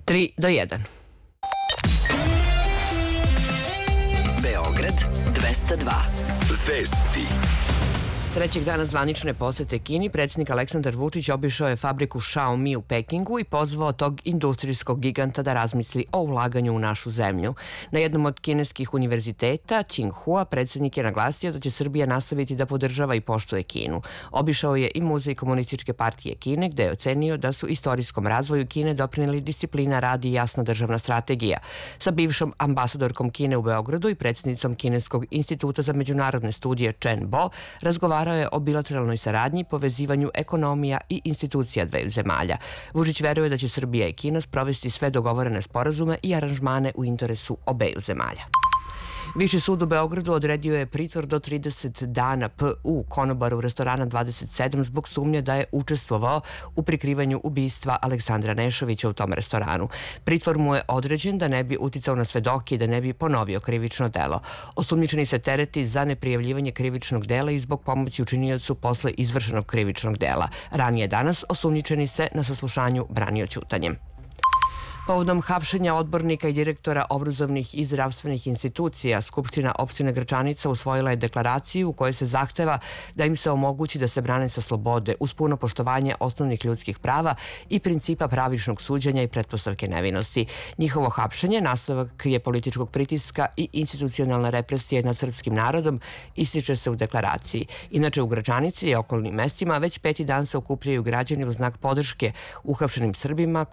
3:1. Beograd 202. Vesti. Trećeg dana zvanične posete Kini, predsjednik Aleksandar Vučić obišao je fabriku Xiaomi u Pekingu i pozvao tog industrijskog giganta da razmisli o ulaganju u našu zemlju. Na jednom od kineskih univerziteta, Tsinghua, predsjednik je naglasio da će Srbija nastaviti da podržava i poštuje Kinu. Obišao je i muzej Komunističke partije Kine, gde je ocenio da su istorijskom razvoju Kine doprineli disciplina, rad i jasna državna strategija. Sa bivšom ambasadorkom Kine u Beogradu i predsjednicom Kineskog instituta za međunarodne studije Chen Bo razgovarao je o bilateralnoj saradnji, povezivanju ekonomija i institucija dveju zemalja. Vučić veruje da će Srbija i Kina sprovesti sve dogovorene sporazume i aranžmane u interesu obeju zemalja. Viši sud u Beogradu odredio je pritvor do 30 dana P.U. konobaru restorana 27 zbog sumnje da je učestvovao u prikrivanju ubistva Aleksandra Nešovića u tom restoranu. Pritvor mu je određen da ne bi uticao na svedoke i da ne bi ponovio krivično delo. Osumnjičeni se tereti za neprijavljivanje krivičnog dela i zbog pomoći učiniocu posle izvršenog krivičnog dela. Ranije danas osumnjičeni se na saslušanju branio ćutanjem. Povodom hapšenja odbornika i direktora obrazovnih i zdravstvenih institucija, Skupština opštine Gračanica usvojila je deklaraciju u kojoj se zahteva da im se omogući da se brane sa slobode uz puno poštovanje osnovnih ljudskih prava i principa pravičnog suđenja i pretpostavke nevinosti. Njihovo hapšenje nastavak je političkog pritiska i institucionalna represija nad srpskim narodom, ističe se u deklaraciji. Inače, u Gračanici i okolnim mestima već peti dan se okupljaju građani u znak podrške uhapšenim Srbima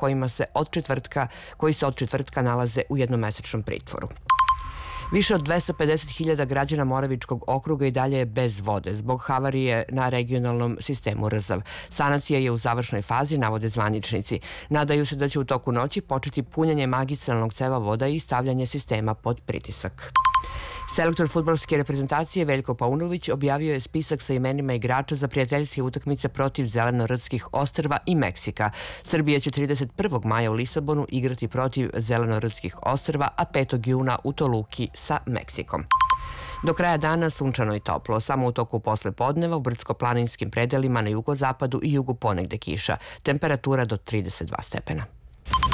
koji se od četvrtka nalaze u jednomesečnom pritvoru. Više od 250.000 građana Moravičkog okruga i dalje je bez vode zbog havarije na regionalnom sistemu Rzav. Sanacija je u završnoj fazi, navode zvaničnici. Nadaju se da će u toku noći početi punjenje magistralnog ceva voda i stavljanje sistema pod pritisak. Selektor fudbalske reprezentacije Veljko Paunović objavio je spisak sa imenima igrača za prijateljske utakmice protiv Zelenorodskih ostrva i Meksika. Srbija će 31. maja u Lisabonu igrati protiv Zelenorodskih ostrva, a 5. juna u Toluki sa Meksikom. Do kraja dana sunčano i toplo, samo u toku poslepodneva u brdsko-planinskim predelima na jugozapadu i jugu ponegde kiša. Temperatura do 32 stepena.